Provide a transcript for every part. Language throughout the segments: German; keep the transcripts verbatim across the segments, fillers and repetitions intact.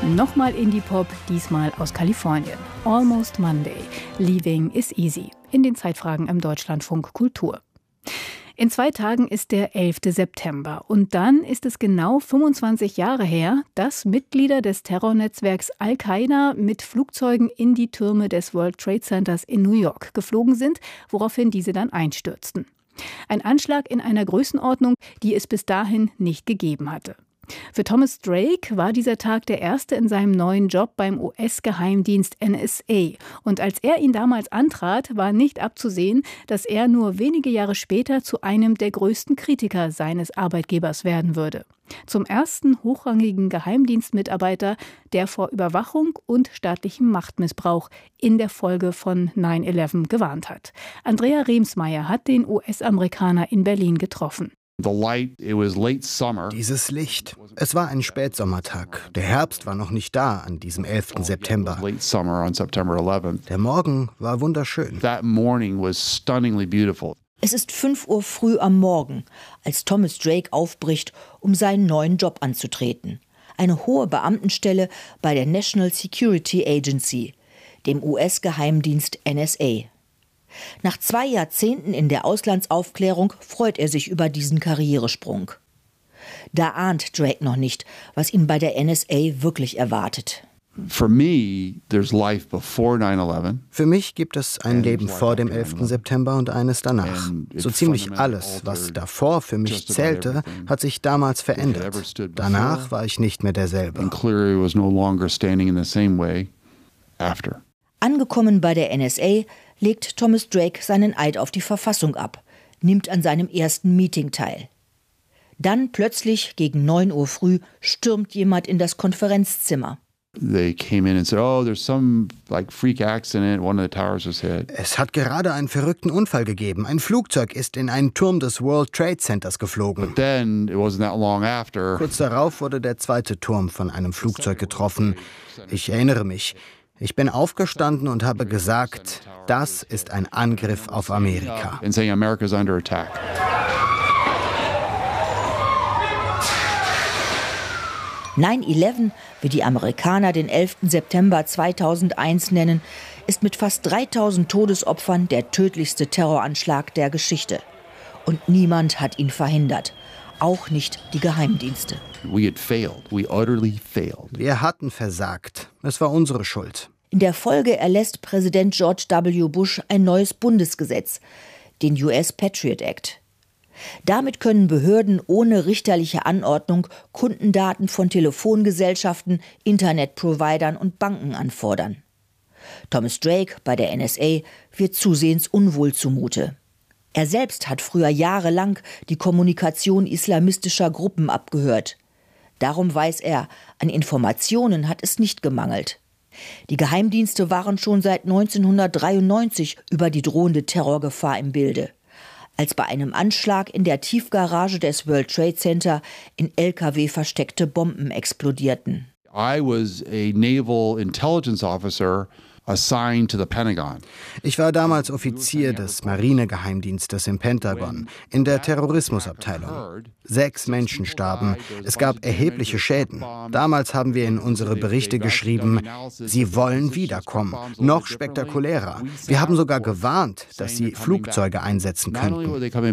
Nochmal Indie-Pop, diesmal aus Kalifornien. Almost Monday. Leaving is easy. In den Zeitfragen im Deutschlandfunk Kultur. In zwei Tagen ist der elfte September. Und dann ist es genau fünfundzwanzig Jahre her, dass Mitglieder des Terrornetzwerks Al-Qaida mit Flugzeugen in die Türme des World Trade Centers in New York geflogen sind, woraufhin diese dann einstürzten. Ein Anschlag in einer Größenordnung, die es bis dahin nicht gegeben hatte. Für Thomas Drake war dieser Tag der erste in seinem neuen Job beim U S-Geheimdienst N S A. Und als er ihn damals antrat, war nicht abzusehen, dass er nur wenige Jahre später zu einem der größten Kritiker seines Arbeitgebers werden würde. Zum ersten hochrangigen Geheimdienstmitarbeiter, der vor Überwachung und staatlichem Machtmissbrauch in der Folge von neun elf gewarnt hat. Andrea Remsmeier hat den U S-Amerikaner in Berlin getroffen. Dieses Licht. Es war ein Spätsommertag. Der Herbst war noch nicht da an diesem elften September. Der Morgen war wunderschön. Es ist fünf Uhr früh am Morgen, als Thomas Drake aufbricht, um seinen neuen Job anzutreten. Eine hohe Beamtenstelle bei der National Security Agency, dem U S-Geheimdienst N S A. Nach zwei Jahrzehnten in der Auslandsaufklärung freut er sich über diesen Karrieresprung. Da ahnt Drake noch nicht, was ihn bei der N S A wirklich erwartet. Für mich gibt es ein Leben vor dem elften September und eines danach. So ziemlich alles, was davor für mich zählte, hat sich damals verändert. Danach war ich nicht mehr derselbe. Angekommen bei der N S A legt Thomas Drake seinen Eid auf die Verfassung ab, nimmt an seinem ersten Meeting teil. Dann plötzlich gegen neun Uhr früh stürmt jemand in das Konferenzzimmer. Es hat gerade einen verrückten Unfall gegeben. Ein Flugzeug ist in einen Turm des World Trade Centers geflogen. Kurz darauf wurde der zweite Turm von einem Flugzeug getroffen. Ich erinnere mich. Ich bin aufgestanden und habe gesagt, das ist ein Angriff auf Amerika. neun elf, wie die Amerikaner den elften September zweitausendeins nennen, ist mit fast dreitausend Todesopfern der tödlichste Terroranschlag der Geschichte. Und niemand hat ihn verhindert. Auch nicht die Geheimdienste. Wir hatten versagt. Es war unsere Schuld. In der Folge erlässt Präsident George W. Bush ein neues Bundesgesetz, den U S Patriot Act. Damit können Behörden ohne richterliche Anordnung Kundendaten von Telefongesellschaften, Internetprovidern und Banken anfordern. Thomas Drake bei der N S A wird zusehends unwohl zumute. Er selbst hat früher jahrelang die Kommunikation islamistischer Gruppen abgehört. Darum weiß er, an Informationen hat es nicht gemangelt. Die Geheimdienste waren schon seit neunzehnhundertdreiundneunzig über die drohende Terrorgefahr im Bilde, als bei einem Anschlag in der Tiefgarage des World Trade Center in L K W versteckte Bomben explodierten. I was a naval intelligence officer assigned to the Pentagon. Ich war damals Offizier des Marinegeheimdienstes im Pentagon, in der Terrorismusabteilung. Sechs Menschen starben. Es gab erhebliche Schäden. Damals haben wir in unsere Berichte geschrieben, sie wollen wiederkommen. Noch spektakulärer. Wir haben sogar gewarnt, dass sie Flugzeuge einsetzen könnten.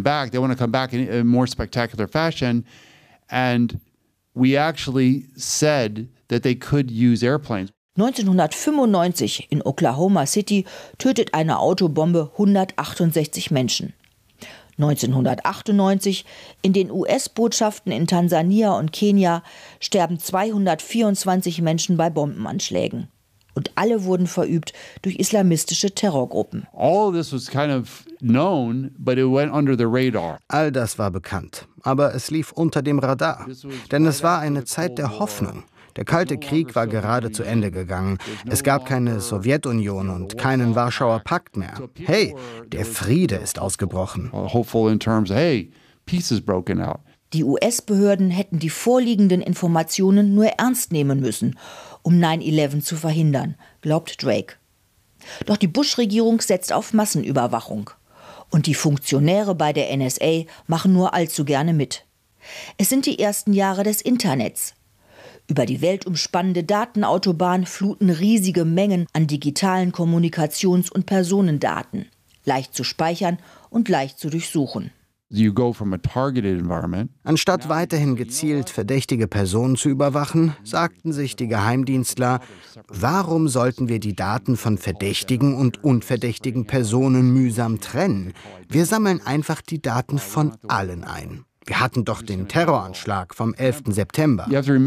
And we actually said that they could use airplanes. neunzehnhundertfünfundneunzig in Oklahoma City tötet eine Autobombe hundertachtundsechzig Menschen. neunzehnhundertachtundneunzig in den U S-Botschaften in Tansania und Kenia sterben zweihundertvierundzwanzig Menschen bei Bombenanschlägen. Und alle wurden verübt durch islamistische Terrorgruppen. All this was kind of known, but it went under the radar. All das war bekannt, aber es lief unter dem Radar. Denn es war eine Zeit der Hoffnung. Der Kalte Krieg war gerade zu Ende gegangen. Es gab keine Sowjetunion und keinen Warschauer Pakt mehr. Hey, der Friede ist ausgebrochen. Die U S-Behörden hätten die vorliegenden Informationen nur ernst nehmen müssen, um neun elf zu verhindern, glaubt Drake. Doch die Bush-Regierung setzt auf Massenüberwachung. Und die Funktionäre bei der N S A machen nur allzu gerne mit. Es sind die ersten Jahre des Internets. Über die weltumspannende Datenautobahn fluten riesige Mengen an digitalen Kommunikations- und Personendaten. Leicht zu speichern und leicht zu durchsuchen. Anstatt weiterhin gezielt verdächtige Personen zu überwachen, sagten sich die Geheimdienstler, warum sollten wir die Daten von verdächtigen und unverdächtigen Personen mühsam trennen? Wir sammeln einfach die Daten von allen ein. Wir hatten doch den Terroranschlag vom elften September.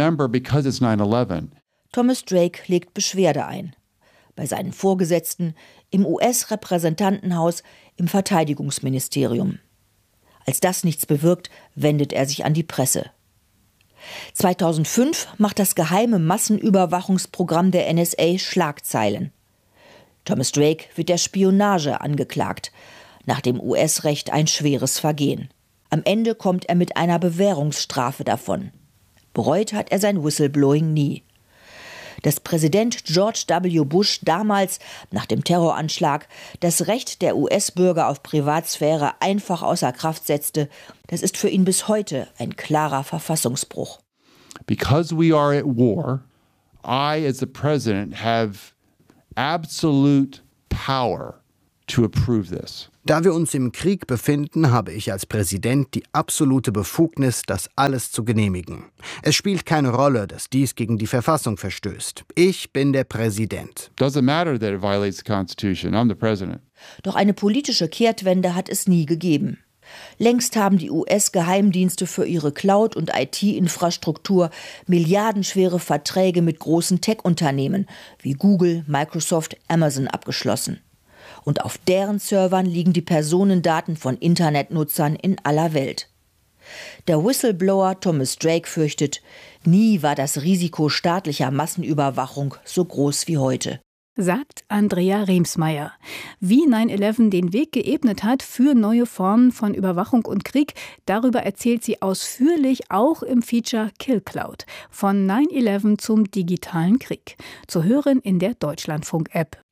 Thomas Drake legt Beschwerde ein. Bei seinen Vorgesetzten, im U S-Repräsentantenhaus, im Verteidigungsministerium. Als das nichts bewirkt, wendet er sich an die Presse. zweitausendfünf macht das geheime Massenüberwachungsprogramm der N S A Schlagzeilen. Thomas Drake wird der Spionage angeklagt, nach dem U S-Recht ein schweres Vergehen. Am Ende kommt er mit einer Bewährungsstrafe davon. Bereut hat er sein Whistleblowing nie. Dass Präsident George W. Bush damals, nach dem Terroranschlag, das Recht der U S-Bürger auf Privatsphäre einfach außer Kraft setzte, das ist für ihn bis heute ein klarer Verfassungsbruch. Because we are at war, I as the president have absolute power to approve this. Da wir uns im Krieg befinden, habe ich als Präsident die absolute Befugnis, das alles zu genehmigen. Es spielt keine Rolle, dass dies gegen die Verfassung verstößt. Ich bin der Präsident. Doesn't matter that it violates the Constitution. I'm the president. Doch eine politische Kehrtwende hat es nie gegeben. Längst haben die U S-Geheimdienste für ihre Cloud- und I T-Infrastruktur milliardenschwere Verträge mit großen Tech-Unternehmen wie Google, Microsoft, Amazon abgeschlossen. Und auf deren Servern liegen die Personendaten von Internetnutzern in aller Welt. Der Whistleblower Thomas Drake fürchtet, nie war das Risiko staatlicher Massenüberwachung so groß wie heute. Sagt Andrea Remsmeier. Wie neun elf den Weg geebnet hat für neue Formen von Überwachung und Krieg, darüber erzählt sie ausführlich auch im Feature Kill Cloud. Von neun elf zum digitalen Krieg. Zu hören in der Deutschlandfunk-App.